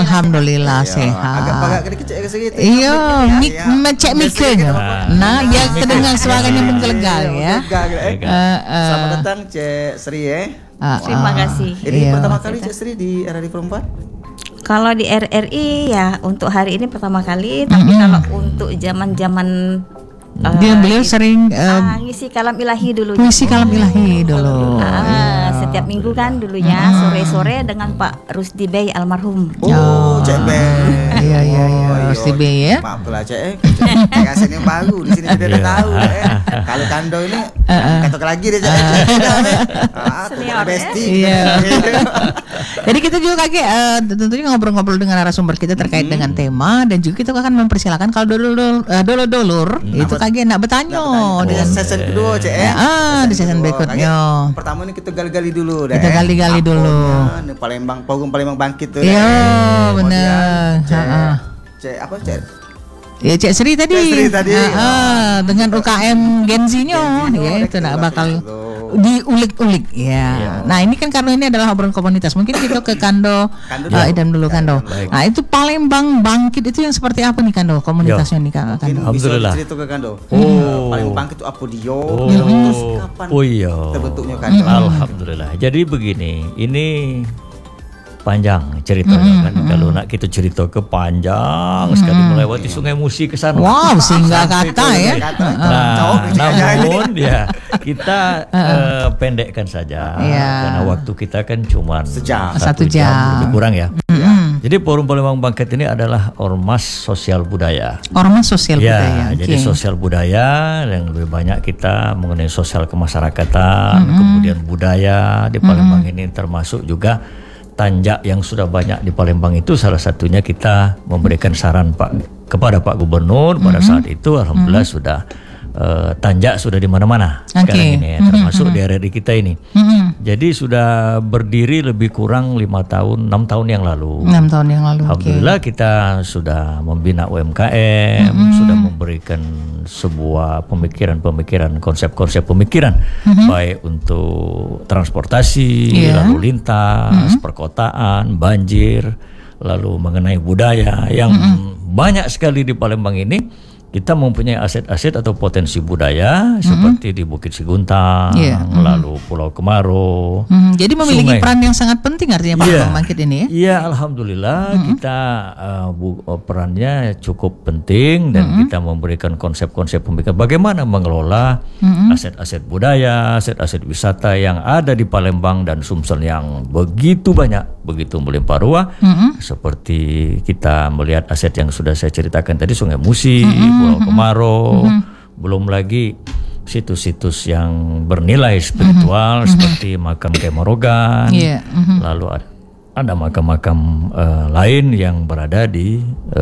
Alhamdulillah sehat. Agak dikit segitu. Iya, cek mikirnya. Nah, ya kedengar suaranya menggelegar ya. Selamat datang Cek Sri ya. Terima kasih. Ini pertama kali Cek Sri di RRI Perempuan? Kalau di RRI ya untuk hari ini pertama kali, tapi kalau untuk zaman-zaman beliau sering ngisi kalam ilahi dulu. Ngisi kalam ilahi dulu. Setiap minggu kan dulunya sore-sore dengan Pak Rusdi Bey almarhum. Cek Bey. Iya, Rusdi Bey ya. Maaf lah Cek. Kasih ini baru di sini sudah tahu. Kalau Kando ini katok lagi deh Cek. Senior Besti. Iya. Jadi kita juga tentunya ngobrol-ngobrol dengan narasumber kita terkait dengan tema, dan juga kita akan mempersilakan kalau dulur itu kage nak bertanya dengan season kedua Cek di season berikutnya. Pertama ini kita gali-gali dulu deh. Kita gali-gali dulu. Palembang Bangkit tuh. Iya, benar. Cek apa Cek? Ya Cek Sri tadi. Dengan UKM Genzinya ya itu nak bakal diulik-ulik ya. Nah ini kan karena ini adalah obrolan komunitas, mungkin kita ke Kando Idam dulu Kando. Nah itu Palembang Bangkit itu yang seperti apa nih Kando komunitasnya nih Kando? Alhamdulillah. Cerita ke Kando. Palembang Bangkit itu apa dia? Terus kapan terbentuknya Kando? Alhamdulillah. Jadi begini, ini panjang ceritanya kan. Kalau nak kita cerita ke panjang sekali melewati Sungai Musi ke sana. Wow, singgah kata ya. Namun ya kita pendekkan saja karena waktu kita kan cuma 1 jam lebih kurang ya. Jadi Forum Palembang Bangkit ini adalah ormas sosial budaya. Ormas sosial budaya. Jadi sosial budaya yang lebih banyak kita mengenai sosial kemasyarakatan, kemudian budaya di Palembang ini termasuk juga tanjak yang sudah banyak di Palembang itu. Salah satunya kita memberikan saran kepada Pak Gubernur pada saat itu. Alhamdulillah sudah tanjak sudah di mana-mana sekarang ini termasuk di RRI kita ini. Jadi sudah berdiri lebih kurang 6 tahun yang lalu. 6 tahun yang lalu. Alhamdulillah kita sudah membina UMKM, sudah memberikan sebuah pemikiran, konsep-konsep pemikiran baik untuk transportasi, lalu lintas, perkotaan, banjir, lalu mengenai budaya yang banyak sekali di Palembang ini. Kita mempunyai aset-aset atau potensi budaya seperti di Bukit Siguntang, lalu Pulau Kemaro. Jadi memiliki peran yang sangat penting artinya Palembang Bangkit ini ya? Iya, alhamdulillah kita perannya cukup penting dan kita memberikan konsep-konsep pemikiran bagaimana mengelola aset-aset budaya, aset-aset wisata yang ada di Palembang dan Sumsel yang begitu banyak, begitu melimpah ruah. Seperti kita melihat aset yang sudah saya ceritakan tadi, Sungai Musi, Pulau Kemaro, belum lagi situs-situs yang bernilai spiritual seperti makam Kyai Morogan, lalu ada makam-makam lain yang berada di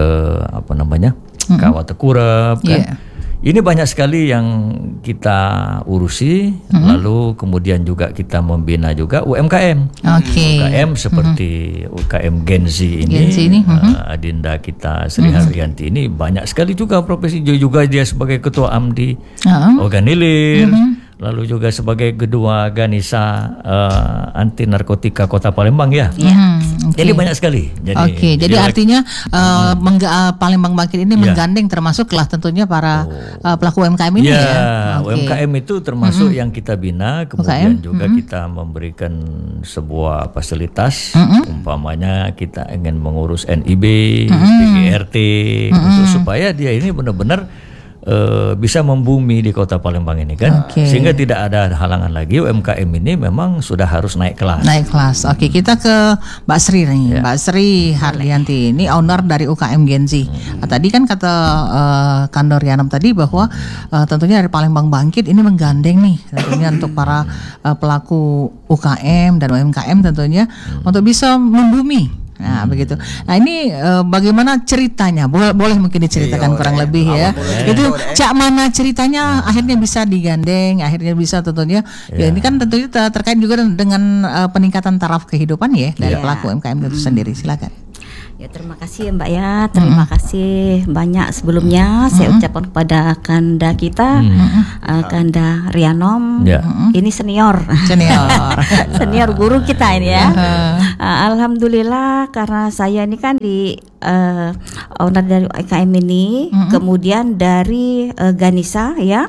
Kawah Tekurep kan. Ini banyak sekali yang kita urusi, lalu kemudian juga kita membina juga UMKM. UMKM seperti UKM Genzi ini, Adinda kita Sri Haryanti ini banyak sekali juga profesi, juga dia sebagai ketua AMDI Organilir, lalu juga sebagai kedua Ganisa anti narkotika Kota Palembang ya. Jadi banyak sekali. Jadi artinya Palembang Bangkit ini menggandeng termasuklah tentunya para pelaku UMKM ini UMKM itu termasuk yang kita bina, kemudian juga kita memberikan sebuah fasilitas, umpamanya kita ingin mengurus NIB, PGRT, untuk supaya dia ini benar-benar bisa membumi di Kota Palembang ini kan, sehingga tidak ada halangan lagi. UMKM ini memang sudah harus naik kelas. Kita ke Mbak Sri nih, Mbak Sri Haryanti ini owner dari UKM Genzi. Tadi kan kata Kandor Yanam tadi bahwa tentunya dari Palembang Bangkit ini menggandeng nih tentunya untuk para pelaku UKM dan UMKM tentunya untuk bisa membumi. Nah begitu. Nah ini bagaimana ceritanya? Boleh mungkin diceritakan kurang lebih ya. Itu cak mana ceritanya akhirnya bisa digandeng, akhirnya bisa tentunya. Ya ini kan tentunya terkait juga dengan peningkatan taraf kehidupan ya dari pelaku UMKM itu sendiri. Silakan. Ya terima kasih Mbak ya, terima kasih banyak sebelumnya saya ucapkan kepada Kanda kita, Kanda Rianom, ini senior senior guru kita ini ya. Alhamdulillah karena saya ini kan di owner dari UKM ini, kemudian dari Ganisa ya,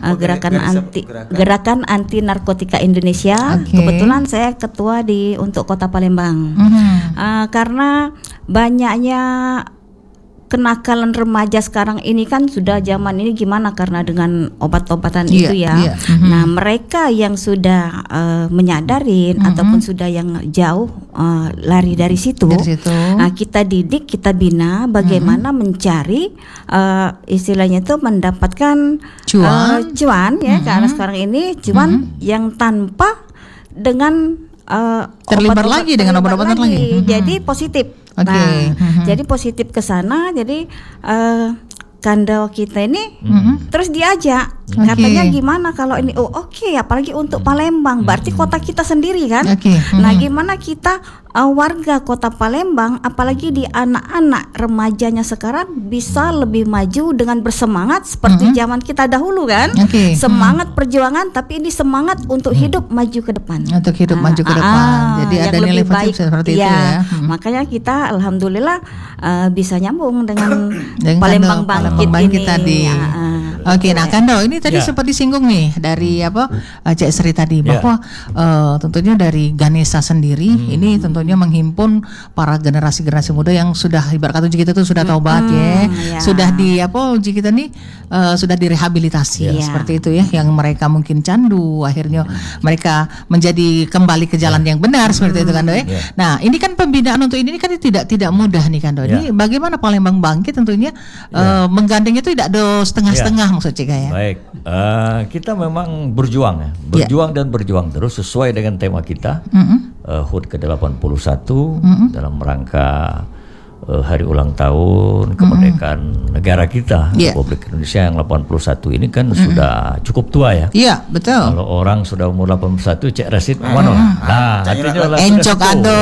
gerakan anti narkotika Indonesia. Kebetulan saya ketua untuk Kota Palembang. Karena banyaknya kenakalan remaja sekarang ini kan sudah zaman ini gimana karena dengan obat-obatan itu ya. Nah mereka yang sudah menyadarin ataupun sudah yang jauh lari dari situ, kita didik, kita bina bagaimana mencari istilahnya itu mendapatkan cuan ya, karena sekarang ini cuan yang tanpa dengan terlibat lagi dengan obat-obatan lagi. Jadi positif. Nah, jadi positif ke sana. Jadi Kanda kita ini terus diajak, katanya gimana kalau ini apalagi untuk Palembang, berarti kota kita sendiri kan. Nah, gimana kita warga Kota Palembang, apalagi di anak-anak remajanya sekarang bisa lebih maju dengan bersemangat seperti zaman kita dahulu kan. Semangat perjuangan, tapi ini semangat untuk hidup maju ke depan. Untuk hidup maju ke depan. Jadi ada nilai positif seperti itu ya. Makanya kita alhamdulillah bisa nyambung dengan Palembang Bangkit tadi. Oke, nah Kando ini tadi sempat disinggung nih dari Cek Sri tadi bahwa tentunya dari Ganesa sendiri ini tentunya menghimpun para generasi muda yang sudah ibarat kata kita tuh sudah taubat sudah di uji kita nih sudah direhabilitasi seperti itu ya, yang mereka mungkin candu akhirnya mereka menjadi kembali ke jalan yang benar seperti itu Kando ya. Nah, ini kan pembinaan untuk ini kan tidak mudah nih Kando. Ini bagaimana Palembang Bangkit tentunya menggandeng itu tidak ada setengah-setengah maksud Cika ya. Baik, kita memang berjuang dan berjuang terus sesuai dengan tema kita HUT ke-81 dalam rangka hari ulang tahun kemerdekaan negara kita Republik Indonesia yang 81 ini kan sudah cukup tua ya. Iya, betul. Kalau orang sudah umur 81 Cek Rasid mana? Nah, encok ado.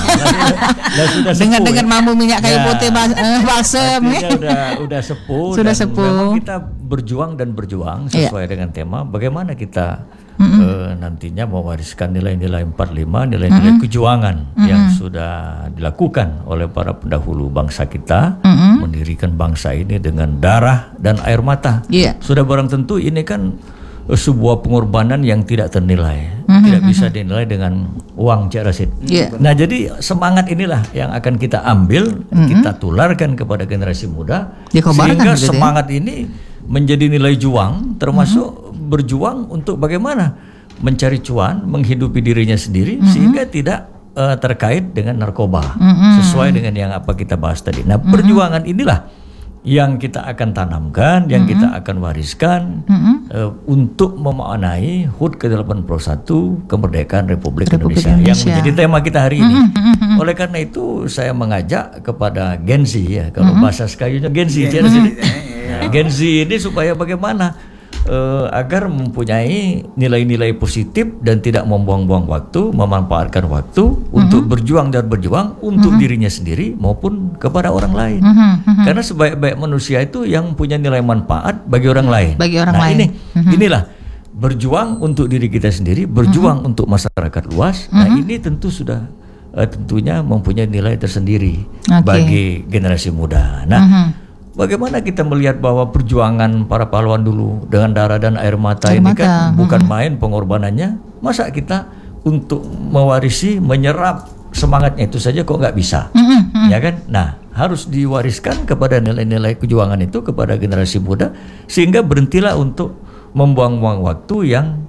Dengan mampu minyak kayu putih balsem udah sepuh. Sudah sepuh. Memang kita berjuang sesuai dengan tema bagaimana kita nantinya mewariskan nilai-nilai 45, nilai-nilai kejuangan yang sudah dilakukan oleh para pendahulu bangsa kita, mendirikan bangsa ini dengan darah dan air mata. Sudah barang tentu ini kan sebuah pengorbanan yang tidak ternilai, tidak bisa dinilai dengan uang, Cik Rasid. Nah, jadi semangat inilah yang akan kita ambil, kita tularkan kepada generasi muda, sehingga semangat ini menjadi nilai juang, termasuk berjuang untuk bagaimana mencari cuan, menghidupi dirinya sendiri sehingga tidak terkait dengan narkoba, sesuai dengan yang apa kita bahas tadi. Nah, perjuangan inilah yang kita akan tanamkan, yang kita akan wariskan untuk memaknai HUT ke-81 kemerdekaan Republik Indonesia yang menjadi tema kita hari ini. Oleh karena itu saya mengajak kepada Gen Z ya, kalau bahasa sekayunya Gen Z Gen Z ini supaya bagaimana agar mempunyai nilai-nilai positif dan tidak membuang-buang waktu, memanfaatkan waktu untuk berjuang untuk dirinya sendiri maupun kepada orang lain. Karena sebaik-baik manusia itu yang punya nilai manfaat bagi orang lain. Inilah berjuang untuk diri kita sendiri, berjuang untuk masyarakat luas. Nah, ini tentu sudah tentunya mempunyai nilai tersendiri bagi generasi muda. Nah, bagaimana kita melihat bahwa perjuangan para pahlawan dulu dengan darah dan air mata ini kan bukan main pengorbanannya. Masa kita untuk mewarisi, menyerap semangatnya itu saja kok nggak bisa, ya kan? Nah, harus diwariskan kepada nilai-nilai perjuangan itu kepada generasi muda sehingga berhentilah untuk membuang-buang waktu yang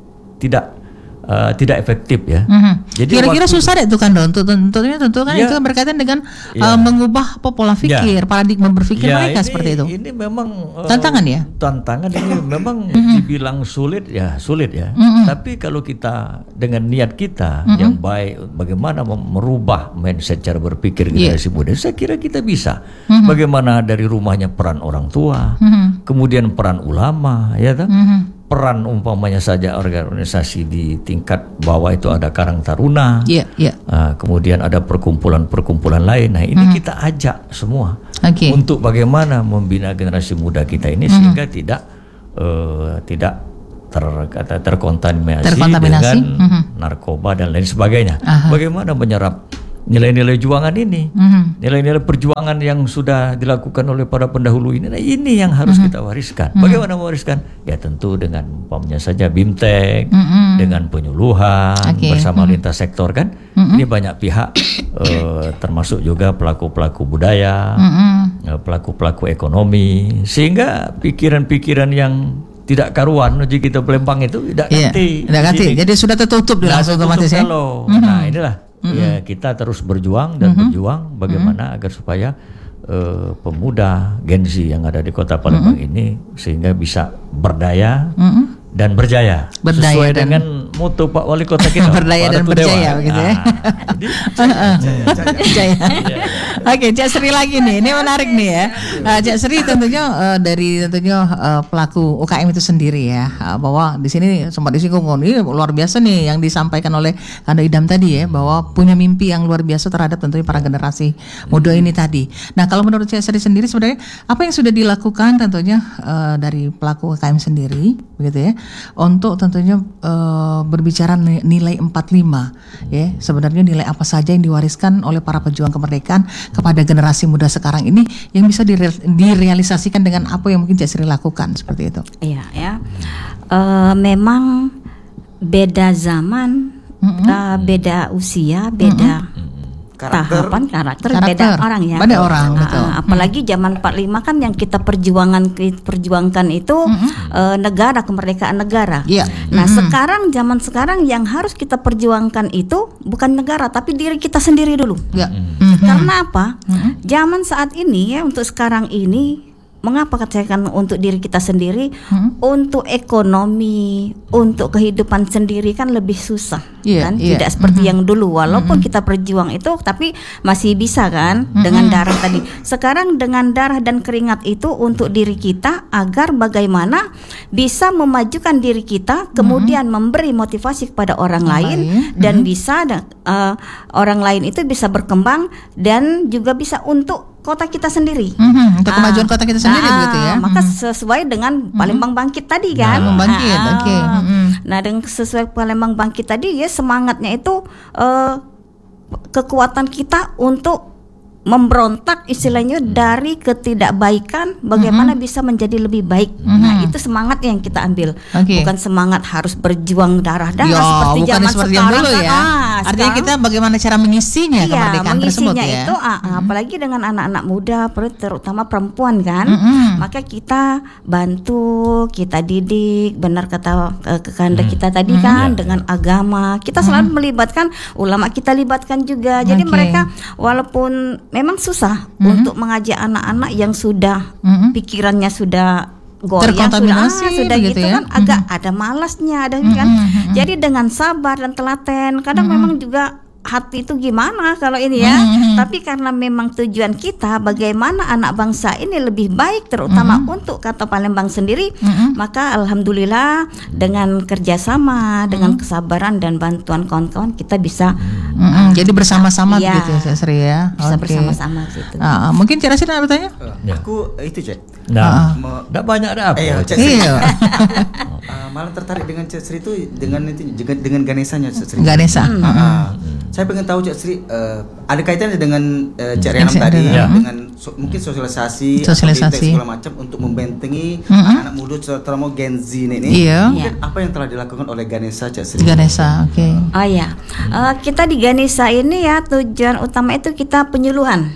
tidak efektif ya. Jadi kira-kira susah deh tuh kan tentunya kan itu berkaitan dengan mengubah pola pikir, paradigma berpikir mereka seperti itu. Ini memang tantangan ya. Tantangan ini memang dibilang sulit ya. Tapi kalau kita dengan niat kita yang baik, bagaimana merubah mindset cara berpikir generasi muda, saya kira kita bisa. Bagaimana dari rumahnya peran orang tua, kemudian peran ulama, ya kan? peran umpamanya saja organisasi di tingkat bawah itu ada Karang Taruna, kemudian ada perkumpulan-perkumpulan lain. Nah ini kita ajak semua untuk bagaimana membina generasi muda kita ini sehingga tidak terkontaminasi dengan narkoba dan lain sebagainya. Bagaimana menyerap nilai-nilai juangan ini, nilai-nilai perjuangan yang sudah dilakukan oleh para pendahulu ini. Nah, ini yang harus kita wariskan. Bagaimana mewariskan? Ya tentu dengan umpamanya saja BIMTEK, dengan penyuluhan bersama lintas sektor kan. Ini banyak pihak, termasuk juga pelaku-pelaku budaya, pelaku-pelaku ekonomi, sehingga pikiran-pikiran yang tidak karuan uji kita Palembang itu tidak ganti. Jadi sudah tertutup langsung otomatis ya. Nah inilah. Ya kita terus berjuang dan berjuang bagaimana agar supaya pemuda Gen Z yang ada di Kota Palembang ini sehingga bisa berdaya dan berjaya sesuai dengan moto Pak Wali Kota kita. Berdaya dan berjaya begitu ya. Jaya. Oke, Cak Sri lagi nih. Ini menarik nih ya. Cak Sri tentunya dari pelaku UKM itu sendiri ya, bahwa di sini sempat disinggung ini luar biasa nih yang disampaikan oleh Kando Idam tadi ya, bahwa punya mimpi yang luar biasa terhadap tentunya para generasi muda ini tadi. Nah, kalau menurut Cak Sri sendiri sebenarnya apa yang sudah dilakukan tentunya dari pelaku UKM sendiri begitu ya, untuk tentunya berbicara nilai 45 ya, sebenarnya nilai apa saja yang diwariskan oleh para pejuang kemerdekaan kepada generasi muda sekarang ini yang bisa direalisasikan dengan apa yang mungkin Cak Sri lakukan seperti itu. Iya ya, memang beda zaman, beda usia, beda tahapan karakter beda orang ya. Beda orang, betul. Apalagi zaman 45 kan yang kita perjuangkan itu negara, kemerdekaan negara. Nah, zaman sekarang yang harus kita perjuangkan itu bukan negara tapi diri kita sendiri dulu. Karena apa? Zaman saat ini ya, untuk sekarang ini, mengapa katakan untuk diri kita sendiri, untuk ekonomi, untuk kehidupan sendiri kan lebih susah, kan? Tidak seperti yang dulu. Walaupun kita berjuang itu, tapi masih bisa kan dengan darah tadi. Sekarang dengan darah dan keringat itu untuk diri kita agar bagaimana bisa memajukan diri kita, kemudian memberi motivasi kepada orang lain dan bisa orang lain itu bisa berkembang dan juga bisa untuk kota kita sendiri, untuk kemajuan kota kita sendiri begitu ya. Maka sesuai dengan Palembang Bangkit tadi kan. Bangkit, oke. Nah, dengan sesuai Palembang Bangkit tadi ya, semangatnya itu kekuatan kita untuk memberontak istilahnya dari ketidakbaikan, bagaimana bisa menjadi lebih baik. Nah, itu semangat yang kita ambil, bukan semangat harus berjuang darah-darah seperti zaman sekarang dulu ya. Artinya kita bagaimana cara mengisinya kemerdekaan tersebut ya. Itu apalagi dengan anak-anak muda, terutama perempuan kan. Maka kita bantu, kita didik, benar kata kekanda kita tadi kan, dengan agama. Kita selalu melibatkan ulama, kita libatkan juga. Jadi mereka walaupun memang susah untuk mengajak anak-anak yang sudah pikirannya sudah goyang, sudah gitu ya, kan agak ada malasnya, ada kan. Jadi dengan sabar dan telaten, kadang memang juga hati itu gimana kalau ini ya. Tapi karena memang tujuan kita bagaimana anak bangsa ini lebih baik, terutama untuk Kota Palembang sendiri, maka alhamdulillah dengan kerjasama, dengan kesabaran dan bantuan kawan-kawan kita bisa jadi bersama-sama begitu ya, Cak Sri ya. Bisa bersama-sama gitu. Mungkin Cak Sri ada bertanya? Aku itu Cak. Nggak banyak ada apa. Malah tertarik dengan Cak Sri itu dengan Ganesanya Cak Sri. Ganesa. Saya pengen tahu Cak Sri ada kaitannya dengan Cak Rianam tadi dengan mungkin sosialisasi segala macam untuk membentengi anak-anak muda terutama Gen Z ini. Mungkin apa yang telah dilakukan oleh Ganesa Cak Sri? Ganesa, oke. Kita di Ganesa ini ya, tujuan utama itu kita penyuluhan,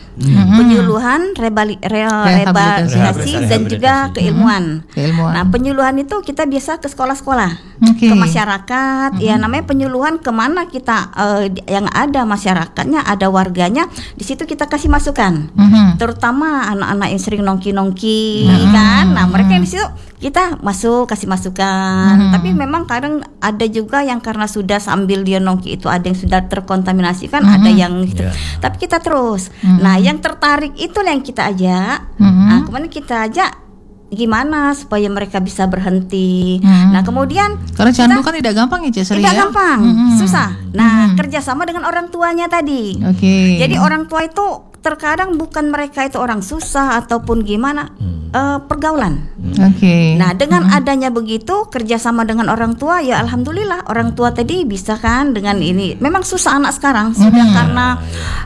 rehabilitasi dan juga keilmuan. Nah, penyuluhan itu kita biasa ke sekolah-sekolah, ke masyarakat. Ya, namanya penyuluhan kemana kita yang ada masyarakatnya, ada warganya, di situ kita kasih masukan. Terutama anak-anak yang sering nongki-nongki kan. Nah, mereka yang di situ kita kasih masukan. Tapi memang kadang ada juga yang karena sudah sambil dia nongki itu ada yang sudah terkontaminasi kan, ada yang gitu. Tapi kita terus. Nah, yang tertarik itulah yang kita ajak. Nah, kemudian kita ajak gimana supaya mereka bisa berhenti. Nah kemudian karena candu kan tidak gampang ya Cesri, tidak gampang, susah. Nah kerjasama dengan orang tuanya tadi. Jadi orang tua itu terkadang bukan mereka itu orang susah ataupun gimana, pergaulan. Nah dengan adanya begitu kerjasama dengan orang tua, ya alhamdulillah orang tua tadi bisa kan dengan ini. Memang susah anak sekarang sudah karena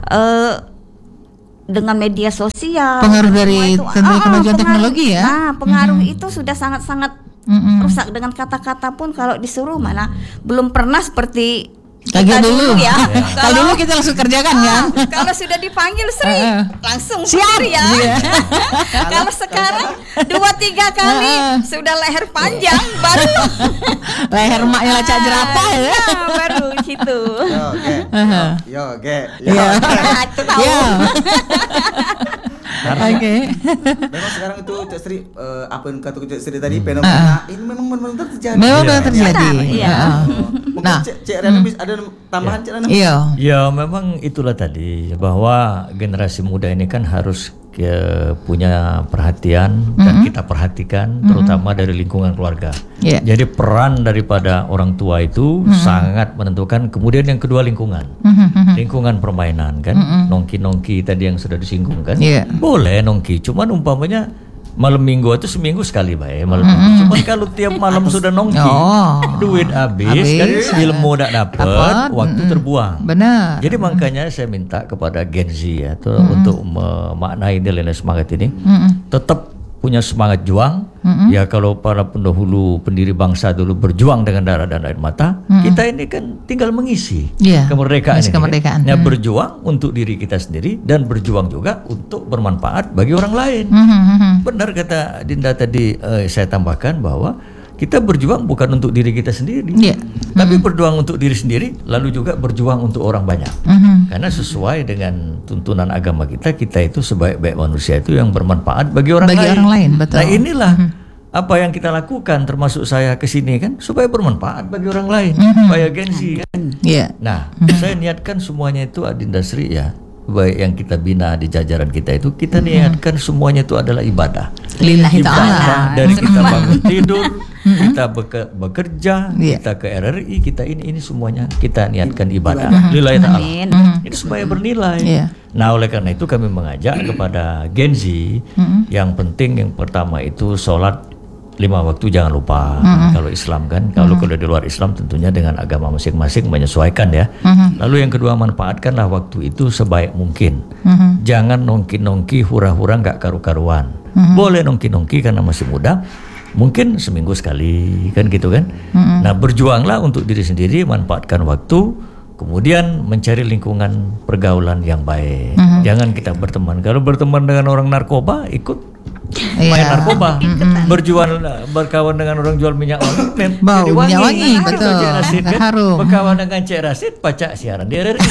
dengan media sosial, pengaruh dari kemajuan teknologi ya. Nah, pengaruh itu sudah sangat-sangat rusak. Dengan kata-kata pun kalau disuruh mana belum pernah seperti kita dulu ya. Kalau dulu kita langsung kerjakan kan. Kalau sudah dipanggil Sri langsung siap ya. Kalau sekarang 2-3 kali sudah leher panjang baru leher maknya lacak jerapah ya. Baru gitu. Yo, oke. Itu tahu. Memang sekarang itu Cak Sri, apa yang kata Cak Sri tadi, fenomena ini memang benar-benar terjadi. Memang benar terjadi. Mungkin Cak Riana ada tambahan Cak Riana? Ya memang itulah tadi bahwa generasi muda ini kan harus punya perhatian dan kita perhatikan terutama dari lingkungan keluarga. Jadi peran daripada orang tua itu sangat menentukan. Kemudian yang kedua lingkungan, lingkungan permainan kan, nongki-nongki tadi yang sudah disinggung kan, boleh nongki, cuman umpamanya malam minggu itu seminggu sekali baik malam minggu. Cuman kalau tiap malam sudah nongki, duit habis kan, ilmu tidak dapat, waktu terbuang. Benar. Jadi makanya saya minta kepada Gen Z ya untuk memaknai nilai semangat ini, tetap punya semangat juang. Ya kalau para pendahulu pendiri bangsa dulu berjuang dengan darah dan air mata, kita ini kan tinggal mengisi kemerdekaan ini. Kan? Ya, berjuang untuk diri kita sendiri dan berjuang juga untuk bermanfaat bagi orang lain. Benar kata Dinda tadi, saya tambahkan bahwa kita berjuang bukan untuk diri kita sendiri, tapi berjuang untuk diri sendiri, lalu juga berjuang untuk orang banyak. Karena sesuai dengan tuntunan agama kita itu sebaik-baik manusia itu yang bermanfaat bagi orang lain. Betul. Nah inilah apa yang kita lakukan, termasuk saya kesini kan, supaya bermanfaat bagi orang lain, supaya Gen Z kan. Nah, saya niatkan semuanya itu Adinda Sri ya, baik yang kita bina di jajaran kita itu, kita niatkan semuanya itu adalah ibadah. Lillahi ta'ala. Dari kita bangun tidur, kita bekerja, kita ke RRI, kita ini semuanya kita niatkan ibadah. Lillahi ta'ala. Ini supaya bernilai. Nah oleh karena itu kami mengajak kepada Gen Z, yang penting yang pertama itu sholat 5 waktu jangan lupa. Kalau Islam kan, kalau di luar Islam tentunya dengan agama masing-masing menyesuaikan ya. Lalu yang kedua, manfaatkanlah waktu itu sebaik mungkin. Jangan nongki-nongki hura-hura nggak karu-karuan. Boleh nongki-nongki karena masih muda, mungkin seminggu sekali kan gitu kan. Nah berjuanglah untuk diri sendiri, manfaatkan waktu, kemudian mencari lingkungan pergaulan yang baik. Jangan kita berteman. Kalau berteman dengan orang narkoba, ikut main narkoba, berkawan dengan orang jual minyak wangi, bau minyak wangi, betul. Harum. Berkawan dengan Cik Rasid, pacak siaran di RRI.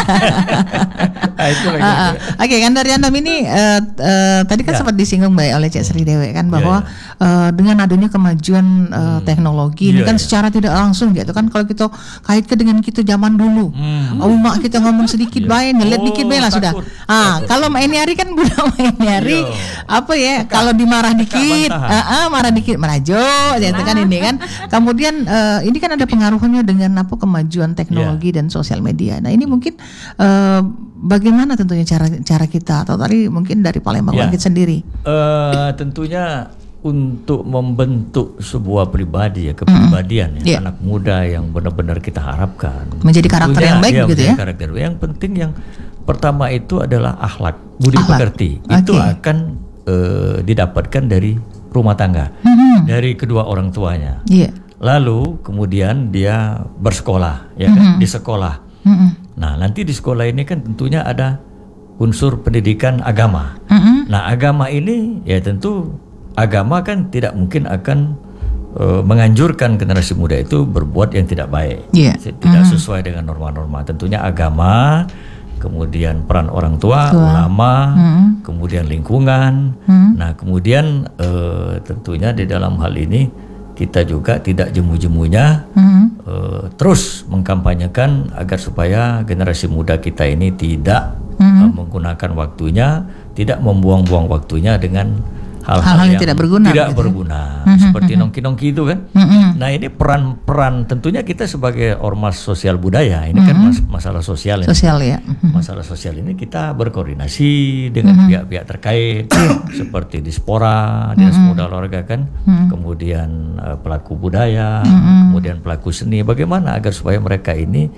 Oke, kan dari Anda ini tadi kan sempat disinggung baik oleh Cik Sri Dewi kan bahwa dengan adanya kemajuan teknologi ini kan secara tidak langsung gitu kan, kalau kita kaitkan dengan kita zaman dulu, mak kita ngomong sedikit baik, ngeliat dikit baik lah sudah. Kalau main hari kan budak main hari apa ya? Kalau dimarah dikit, marah dikit merajo, gitu kan ini kan. Kemudian ini kan ada pengaruhnya dengan kemajuan teknologi dan sosial media. Nah ini mungkin bagaimana tentunya cara kita, atau tadi mungkin dari Palembang Bangkit sendiri? Tentunya untuk membentuk sebuah pribadi kepribadian anak muda yang benar-benar kita harapkan menjadi karakter yang baik gitu ya. Karakter yang penting yang pertama itu adalah akhlak, budi pekerti. Itu akan didapatkan dari rumah tangga, dari kedua orang tuanya. Lalu kemudian dia bersekolah, ya kan, di sekolah. Nah nanti di sekolah ini kan tentunya ada unsur pendidikan agama. Nah agama ini ya tentu agama kan tidak mungkin akan menganjurkan generasi muda itu berbuat yang tidak baik, tidak sesuai dengan norma-norma. Tentunya agama, kemudian peran orang tua, ulama, kemudian lingkungan. Nah kemudian tentunya di dalam hal ini kita juga tidak jemu-jemunya terus mengkampanyekan agar supaya generasi muda kita ini tidak menggunakan waktunya, tidak membuang-buang waktunya dengan hal-hal yang tidak berguna. Tidak berguna, seperti nongki-nongki itu kan. Nah ini peran tentunya kita sebagai ormas sosial budaya, ini kan masalah sosial. Sosial ya. Masalah sosial ini kita berkoordinasi dengan pihak-pihak terkait, seperti Dispora, Dinas Pemuda Olahraga kan, kemudian pelaku budaya, kemudian pelaku seni. Bagaimana agar supaya mereka ini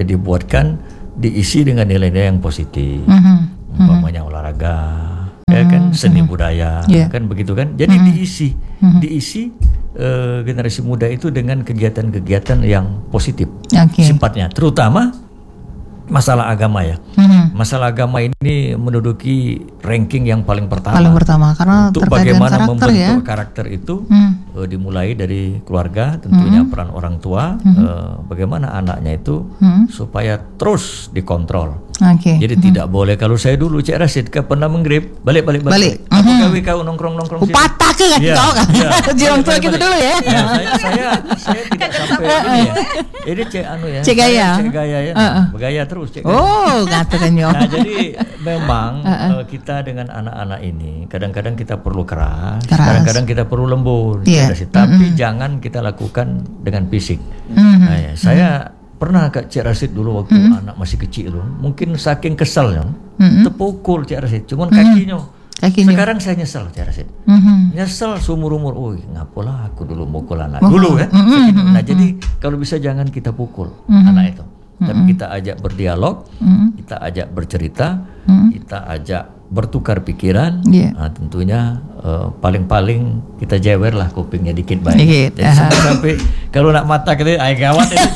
diisi dengan nilai-nilai yang positif, umpamanya olahraga, ya kan, seni budaya, kan begitu kan. Jadi diisi generasi muda itu dengan kegiatan-kegiatan yang positif sifatnya, terutama masalah agama ya. Masalah agama ini menduduki ranking yang paling pertama. Karena untuk bagaimana membentuk karakter itu dimulai dari keluarga, tentunya peran orang tua, bagaimana anaknya itu supaya terus dikontrol. Jadi tidak boleh, kalau saya dulu Cik Rasid pernah menggrip balik. Apa gawe kau nongkrong patah ke kan kau kan. Orang tua gitu dulu ya. Saya tidak sampai ini ya. Ini Cik Gaya ya. Bergaya terus Cik Gaya. Oh, katakannya. Nah, jadi memang kita dengan anak-anak ini kadang-kadang kita perlu keras. Kadang-kadang kita perlu lembut. Tapi jangan kita lakukan dengan fisik. Nah, ya, saya pernah Kak Cik Rasid dulu waktu anak masih kecil loh, mungkin saking keselnya terpukul Cik Rasid, cuman kakinya. Sekarang saya nyesel Cik Rasid, nyesel seumur umur. Ngapalah aku dulu mukul anak dulu kan. Nah jadi kalau bisa jangan kita pukul anak itu, tapi kita ajak berdialog, kita ajak bercerita, kita ajak bertukar pikiran. Nah, tentunya paling-paling kita jewer lah kupingnya dikit baik. Jadi sampai kalau nak mata kita gawat itu.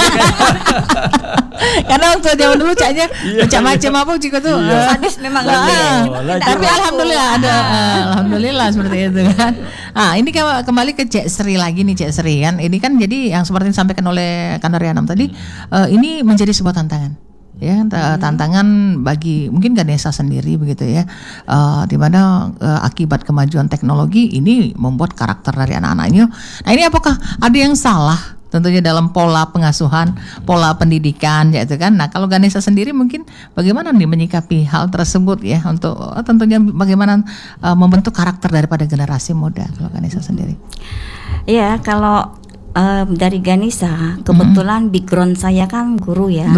Karena waktu zaman dulu caknya macam-macam apa juga tuh. Sadis memang. Tapi alhamdulillah seperti itu kan. Ini kembali ke Cik Sri lagi nih, Cik Sri kan. Ini kan jadi yang seperti disampaikan oleh Kandor Yanam tadi, ini menjadi sebuah tantangan. Ya, tantangan bagi mungkin Ganesha sendiri begitu ya, di mana akibat kemajuan teknologi ini membuat karakter dari anak-anaknya. Nah ini apakah ada yang salah tentunya dalam pola pengasuhan, pola pendidikan ya itu kan. Nah kalau Ganesha sendiri mungkin bagaimana nih menyikapi hal tersebut ya, untuk tentunya bagaimana membentuk karakter daripada generasi muda kalau Ganesha sendiri? Ya kalau dari Ganesha kebetulan background saya kan guru ya,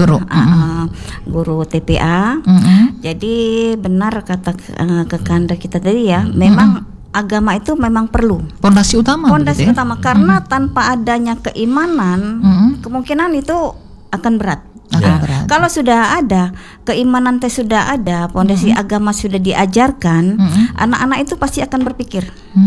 guru TPA. Jadi benar kata kekanda kita tadi ya, memang agama itu memang perlu pondasi utama. Karena tanpa adanya keimanan kemungkinan itu akan berat. Kalau sudah ada keimanan, sudah ada pondasi agama, sudah diajarkan, anak-anak itu pasti akan berpikir.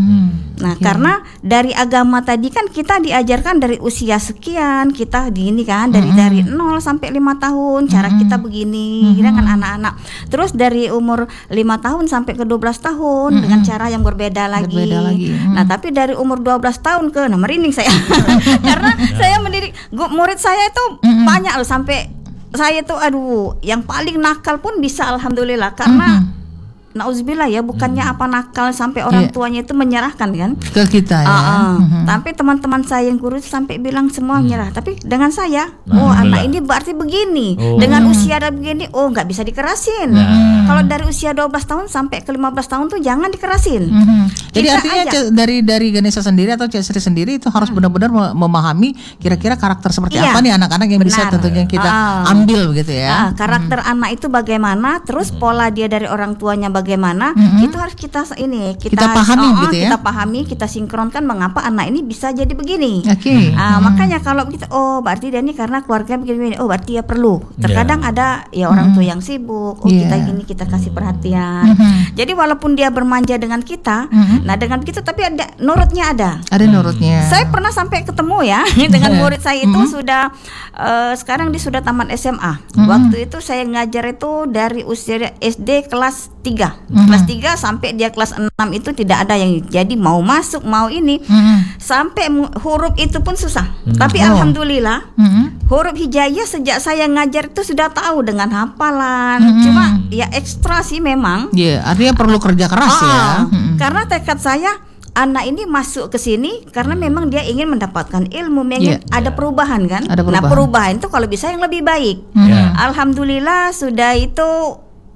Nah, karena dari agama tadi kan kita diajarkan dari usia sekian, kita gini kan, dari 0 sampai 5 tahun cara kita begini dengan anak-anak. Terus dari umur 5 tahun sampai ke 12 tahun dengan cara yang berbeda lagi. Nah, tapi dari umur 12 tahun ke merinding saya. Karena saya mendidik murid saya itu banyak loh, sampai saya tuh yang paling nakal pun bisa alhamdulillah, karena nauzubillah ya, bukannya apa nakal sampai orang tuanya itu menyerahkan kan ke kita ya. Tapi teman-teman saya yang guru sampai bilang semua menyerah. Tapi dengan saya, anak ini berarti begini, dengan usia ada begini, nggak bisa dikerasin. Kalau dari usia 12 tahun sampai ke 15 tahun tuh jangan dikerasin. Jadi artinya dari Ganesha sendiri atau Cik Sri sendiri itu harus benar-benar memahami kira-kira karakter seperti apa nih anak-anak yang bisa tentunya kita ambil begitu ya. Karakter anak itu bagaimana, terus pola dia dari orang tuanya bagaimana, itu harus kita pahami gitu ya. Kita pahami, kita sinkronkan mengapa anak ini bisa jadi begini. Makanya kalau kita berarti dia ini karena keluarga begini, berarti ya perlu. Terkadang ada ya orang tua yang sibuk, kita gini, kita kasih perhatian. Jadi walaupun dia bermanja dengan kita, nah dengan begitu tapi ada nurutnya, ada nurutnya. Saya pernah sampai ketemu ya dengan murid saya itu sudah sekarang dia sudah tamat SMA. Waktu itu saya ngajar itu dari usia SD kelas 3. Kelas 3 sampai dia kelas 6 itu tidak ada yang jadi mau masuk mau ini. Sampai huruf itu pun susah. Tapi alhamdulillah huruf hijaiyah sejak saya ngajar itu sudah tahu dengan hafalan. Cuma ya ekstra sih memang. Artinya perlu kerja keras ya. Karena tekad saya anak ini masuk ke sini karena memang dia ingin mendapatkan ilmu, ada perubahan kan. Nah perubahan itu kalau bisa yang lebih baik. Alhamdulillah sudah itu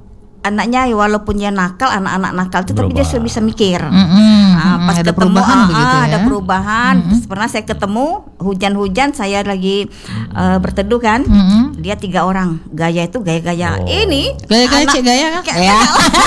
anaknya walaupun dia nakal, anak-anak nakal itu tapi dia sudah bisa mikir. Pas ada ketemu perubahan begitu ya. ada perubahan. Pernah saya ketemu hujan-hujan, saya lagi berteduh kan. Dia 3 orang, gaya itu gaya-gaya ini. Gaya-gaya cek gaya kan? Ya.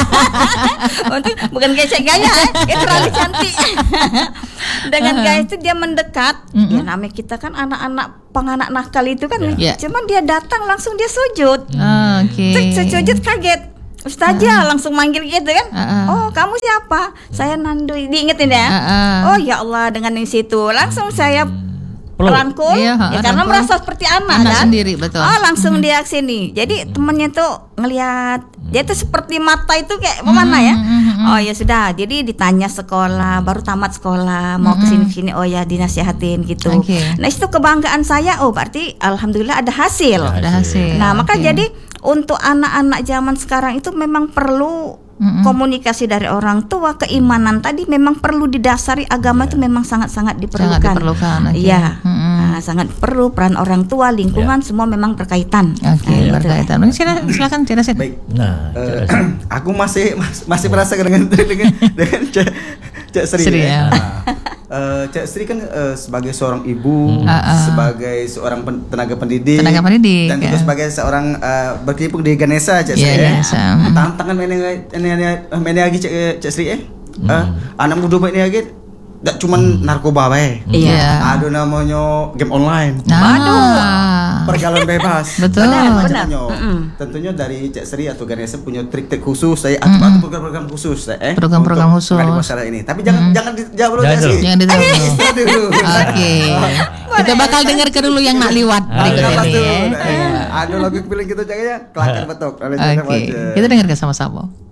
Bukan gaya cek gaya, terlalu cantik. Dengan gaya itu dia mendekat. Ya namanya kita kan anak-anak nakal itu kan. Cuman dia datang langsung dia sujud. Sujud kaget. Ustazah langsung manggil gitu kan. Oh, kamu siapa? Saya Nandu. Diingetin ya. Oh ya Allah, dengan di situ langsung saya rangkul karena merasa seperti anak kan sendiri, betul. Langsung dia sini. Jadi temennya tuh ngelihat dia tuh seperti mata itu kayak mana ya. Oh ya sudah, jadi ditanya sekolah, baru tamat sekolah, mau kesini oh ya dinasihatin gitu. Nah itu kebanggaan saya. Oh berarti alhamdulillah ada hasil. Nah maka jadi untuk anak-anak zaman sekarang itu memang perlu komunikasi dari orang tua, keimanan tadi memang perlu didasari agama itu memang sangat-sangat diperlukan. Sangat diperlukan. Iya, sangat perlu peran orang tua, lingkungan semua memang berkaitan. Berkaitan. Silakan Cik Rasid. Baik. Aku masih merasa dengan Cik Sri. Cik Sri kan sebagai seorang ibu, sebagai seorang tenaga pendidik, dan juga sebagai seorang berkecimpung di Ganesha, Cik Sri. Tantangan ini lagi Cik Sri anak muda ini lagi gak cuman narkoba bae. Ada namanya game online. Pergaulan bebas. Betul. Tentunya dari Cik Sri atau Ganesha punya trik-trik khusus atau program-program khusus program-program khusus menghadapi masalah ini. Tapi jangan dijawab dulu, Cik Sri. Jangan dijawab dulu. Oke. Kita bakal dengar dulu yang nak liwat berikut ini. Ada lagu pilih kita jaganya kelakar betok. Oke. Kita dengarkan sama-sama.